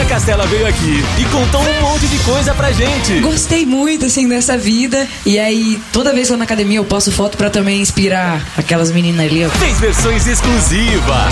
Castela veio aqui e contou um monte de coisa pra gente. Gostei muito, assim, dessa vida. E aí, toda vez que eu vou na academia, eu posto foto pra também inspirar aquelas meninas ali, ó. Fez versões exclusivas.